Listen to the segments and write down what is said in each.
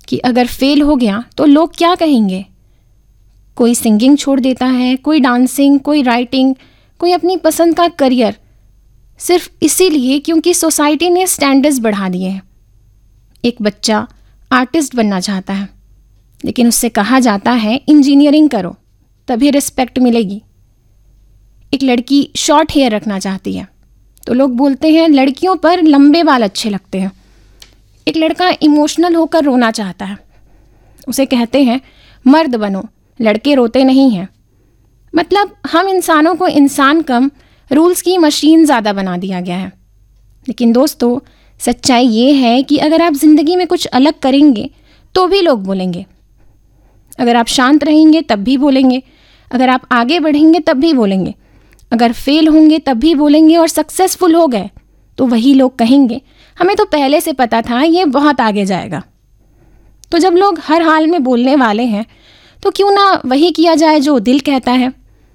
कि अगर फेल हो गया तो लोग क्या कहेंगे। कोई सिंगिंग छोड़ देता है, कोई डांसिंग, कोई राइटिंग, कोई अपनी पसंद का करियर, सिर्फ इसीलिए क्योंकि सोसाइटी ने स्टैंडर्ड्स बढ़ा दिए हैं। एक बच्चा आर्टिस्ट बनना चाहता है, लेकिन उससे कहा जाता है इंजीनियरिंग करो तभी रिस्पेक्ट मिलेगी। एक लड़की शॉर्ट हेयर रखना चाहती है तो लोग बोलते हैं लड़कियों पर लंबे बाल अच्छे लगते हैं। एक लड़का इमोशनल होकर रोना चाहता है, उसे कहते हैं मर्द बनो, लड़के रोते नहीं हैं। मतलब हम इंसानों को इंसान कम, रूल्स की मशीन ज़्यादा बना दिया गया है। लेकिन दोस्तों, सच्चाई ये है कि अगर आप ज़िंदगी में कुछ अलग करेंगे तो भी लोग बोलेंगे। अगर आप शांत रहेंगे तब भी बोलेंगे, अगर आप आगे बढ़ेंगे तब भी बोलेंगे, अगर फेल होंगे तब भी बोलेंगे, और सक्सेसफुल हो गए तो वही लोग कहेंगे हमें तो पहले से पता था ये बहुत आगे जाएगा। तो जब लोग हर हाल में बोलने वाले हैं तो क्यों ना वही किया जाए जो दिल कहता है।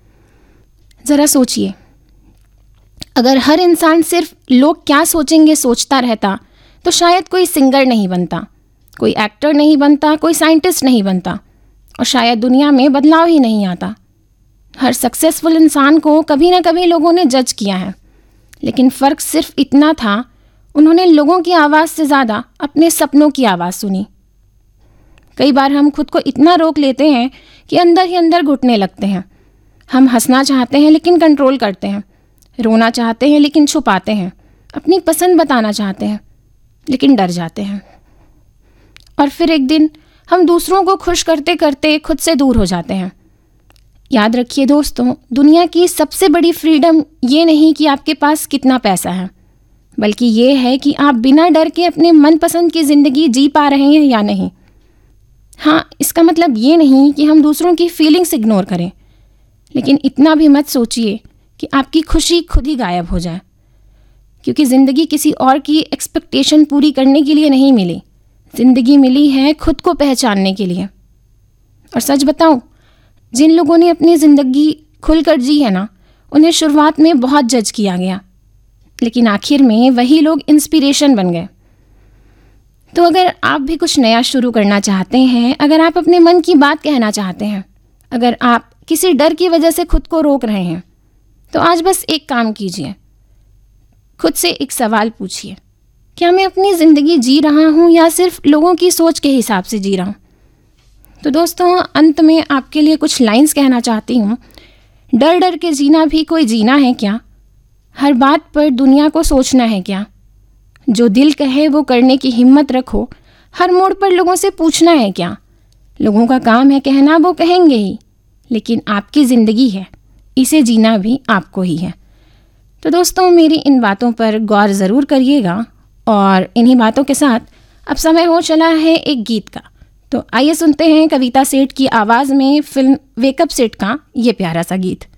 ज़रा सोचिए, अगर हर इंसान सिर्फ लोग क्या सोचेंगे सोचता रहता तो शायद कोई सिंगर नहीं बनता, कोई एक्टर नहीं बनता, कोई साइंटिस्ट नहीं बनता, और शायद दुनिया में बदलाव ही नहीं आता। हर सक्सेसफुल इंसान को कभी ना कभी लोगों ने जज किया है, लेकिन फ़र्क सिर्फ इतना था, उन्होंने लोगों की आवाज़ से ज़्यादा अपने सपनों की आवाज़ सुनी। कई बार हम खुद को इतना रोक लेते हैं कि अंदर ही अंदर घुटने लगते हैं। हम हंसना चाहते हैं लेकिन कंट्रोल करते हैं, रोना चाहते हैं लेकिन छुपाते हैं, अपनी पसंद बताना चाहते हैं लेकिन डर जाते हैं। और फिर एक दिन हम दूसरों को खुश करते करते खुद से दूर हो जाते हैं। याद रखिए दोस्तों, दुनिया की सबसे बड़ी फ्रीडम ये नहीं कि आपके पास कितना पैसा है, बल्कि ये है कि आप बिना डर के अपने मनपसंद की ज़िंदगी जी पा रहे हैं या नहीं। हाँ, इसका मतलब ये नहीं कि हम दूसरों की फीलिंग्स इग्नोर करें, लेकिन इतना भी मत सोचिए कि आपकी खुशी खुद ही गायब हो जाए, क्योंकि ज़िंदगी किसी और की एक्सपेक्टेशन पूरी करने के लिए नहीं मिली। ज़िंदगी मिली है खुद को पहचानने के लिए। और सच बताऊं, जिन लोगों ने अपनी ज़िंदगी खुलकर जी है ना, उन्हें शुरुआत में बहुत जज किया गया, लेकिन आखिर में वही लोग इंस्पिरेशन बन गए। तो अगर आप भी कुछ नया शुरू करना चाहते हैं, अगर आप अपने मन की बात कहना चाहते हैं, अगर आप किसी डर की वजह से खुद को रोक रहे हैं, तो आज बस एक काम कीजिए, खुद से एक सवाल पूछिए, क्या मैं अपनी ज़िंदगी जी रहा हूँ या सिर्फ लोगों की सोच के हिसाब से जी रहा हूँ। तो दोस्तों, अंत में आपके लिए कुछ लाइंस कहना चाहती हूँ। डर डर के जीना भी कोई जीना है क्या? हर बात पर दुनिया को सोचना है क्या? जो दिल कहे वो करने की हिम्मत रखो। हर मोड़ पर लोगों से पूछना है क्या? लोगों का काम है कहना, वो कहेंगे ही, लेकिन आपकी ज़िंदगी है, इसे जीना भी आपको ही है। तो दोस्तों, मेरी इन बातों पर गौर ज़रूर करिएगा। और इन्हीं बातों के साथ अब समय हो चला है एक गीत का। तो आइए सुनते हैं कविता सेठ की आवाज़ में फिल्म वेकअप सेठ का ये प्यारा सा गीत।